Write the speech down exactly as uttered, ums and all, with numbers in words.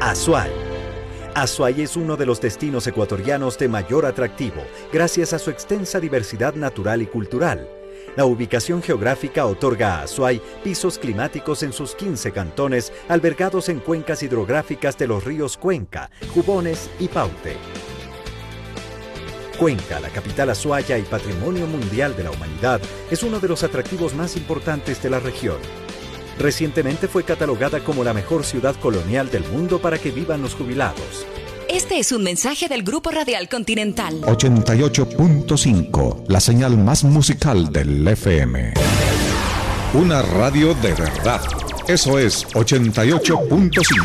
Azuay. Azuay es uno de los destinos ecuatorianos de mayor atractivo, gracias a su extensa diversidad natural y cultural. La ubicación geográfica otorga a Azuay pisos climáticos en sus quince cantones, albergados en cuencas hidrográficas de los ríos Cuenca, Jubones y Paute. Cuenca, la capital azuaya y patrimonio mundial de la humanidad, es uno de los atractivos más importantes de la región. Recientemente fue catalogada como la mejor ciudad colonial del mundo para que vivan los jubilados. Este es un mensaje del Grupo Radial Continental. ochenta y ocho punto cinco, la señal más musical del F M. Una radio de verdad. Eso es ochenta y ocho punto cinco.